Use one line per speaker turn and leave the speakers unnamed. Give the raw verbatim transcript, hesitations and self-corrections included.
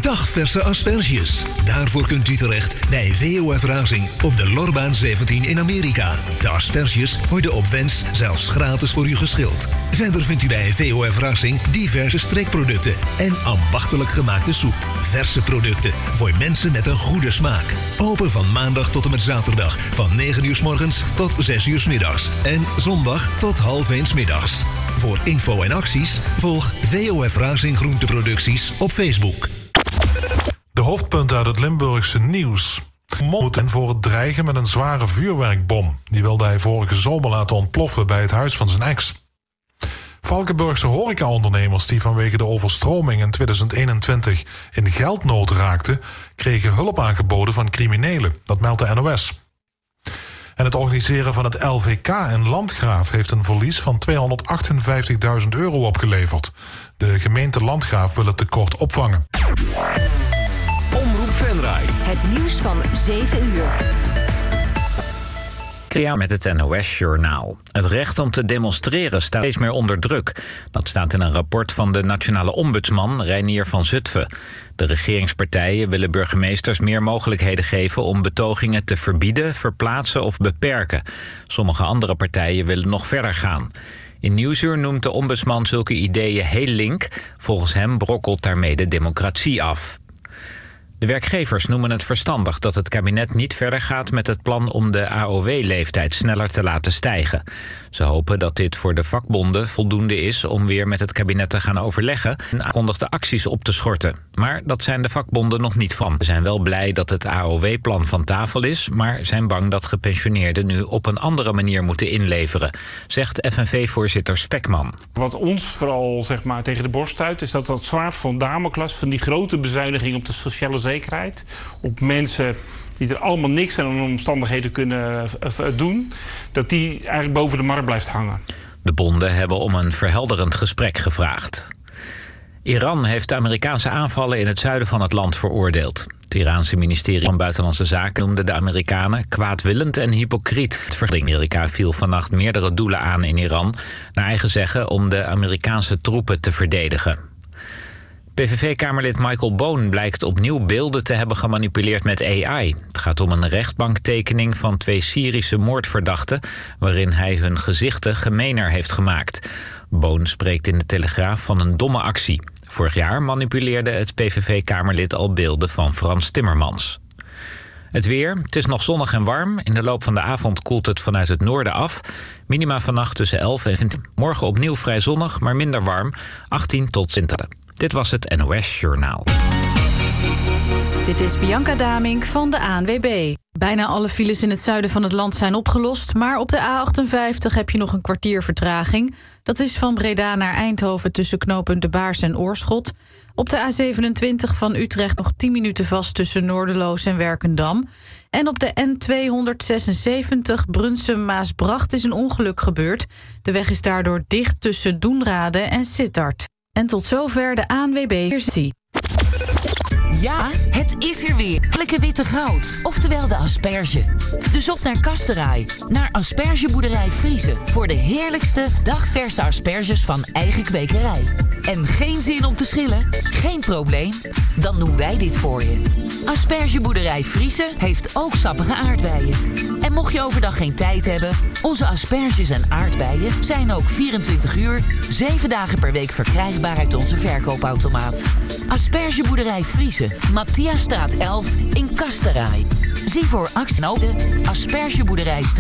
Dagverse asperges. Daarvoor kunt u terecht bij V O F Razing op de Lorbaan zeventien in Amerika. De asperges worden op wens zelfs gratis voor u geschild. Verder vindt u bij V O F Razing diverse streekproducten en ambachtelijk gemaakte soep. Verse producten voor mensen met een goede smaak. Open van maandag tot en met zaterdag van negen uur 's morgens tot zes uur 's middags. En zondag tot half één 's middags. Voor info en acties volg V O F Razing Groenteproducties op Facebook.
De hoofdpunten uit het Limburgse nieuws. En voor het dreigen met een zware vuurwerkbom. Die wilde hij vorige zomer laten ontploffen bij het huis van zijn ex. Valkenburgse horecaondernemers die vanwege de overstroming in twintig eenentwintig in geldnood raakten, kregen hulp aangeboden van criminelen. Dat meldt de N O S. En het organiseren van het L V K in Landgraaf heeft een verlies van tweehonderdachtenvijftigduizend euro opgeleverd. De gemeente Landgraaf wil het tekort opvangen.
Omroep Venray.
Het nieuws van zeven uur.
Ja, met het N O S-journaal. Het recht om te demonstreren staat steeds meer onder druk. Dat staat in een rapport van de nationale ombudsman Reinier van Zutphen. De regeringspartijen willen burgemeesters meer mogelijkheden geven om betogingen te verbieden, verplaatsen of beperken. Sommige andere partijen willen nog verder gaan. In Nieuwsuur noemt de ombudsman zulke ideeën heel link. Volgens hem brokkelt daarmee de democratie af. De werkgevers noemen het verstandig dat het kabinet niet verder gaat met het plan om de A O W-leeftijd sneller te laten stijgen. Ze hopen dat dit voor de vakbonden voldoende is om weer met het kabinet te gaan overleggen en aangekondigde acties op te schorten. Maar dat zijn de vakbonden nog niet van. Ze zijn wel blij dat het A O W-plan van tafel is, maar zijn bang dat gepensioneerden nu op een andere manier moeten inleveren, zegt F N V-voorzitter Spekman.
Wat ons vooral zeg maar, tegen de borst stuit is dat dat zwaard van Damocles van die grote bezuiniging op de sociale zekerheid, op mensen die er allemaal niks aan omstandigheden kunnen doen, dat die eigenlijk boven de markt blijft hangen.
De bonden hebben om een verhelderend gesprek gevraagd. Iran heeft de Amerikaanse aanvallen in het zuiden van het land veroordeeld. Het Iraanse ministerie van Buitenlandse Zaken noemde de Amerikanen kwaadwillend en hypocriet. Het verdeling Amerika viel vannacht meerdere doelen aan in Iran, naar eigen zeggen om de Amerikaanse troepen te verdedigen. P V V-kamerlid Michael Boon blijkt opnieuw beelden te hebben gemanipuleerd met A I. Het gaat om een rechtbanktekening van twee Syrische moordverdachten, waarin hij hun gezichten gemener heeft gemaakt. Boon spreekt in de Telegraaf van een domme actie. Vorig jaar manipuleerde het P V V-kamerlid al beelden van Frans Timmermans. Het weer, het is nog zonnig en warm. In de loop van de avond koelt het vanuit het noorden af. Minima vannacht tussen elf en twintig. Morgen opnieuw vrij zonnig, maar minder warm. achttien tot twintig. Dit was het N O S-journaal.
Dit is Bianca Damink van de A N W B. Bijna alle files in het zuiden van het land zijn opgelost, maar op de A achtenvijftig heb je nog een kwartier vertraging. Dat is van Breda naar Eindhoven tussen knooppunt De Baars en Oorschot. Op de A zevenentwintig van Utrecht nog tien minuten vast tussen Noorderloos en Werkendam. En op de N tweehonderdzesenzeventig Brunsum-Maasbracht is een ongeluk gebeurd. De weg is daardoor dicht tussen Doenrade en Sittard. En tot zover de A N W B-versie.
Ja, het is er weer. Lekker witte goud, oftewel de asperge. Dus op naar Kasteraai, naar Aspergeboerderij Friese, voor de heerlijkste dagverse asperges van eigen kwekerij. En geen zin om te schillen? Geen probleem. Dan doen wij dit voor je. Aspergeboerderij Friese heeft ook sappige aardbeien. En mocht je overdag geen tijd hebben, onze asperges en aardbeien zijn ook vierentwintig uur, zeven dagen per week verkrijgbaar uit onze verkoopautomaat. Aspergeboerderij Friese, Matthiasstraat elf in Kasteraai. Zie voor actie de Aspergeboerderij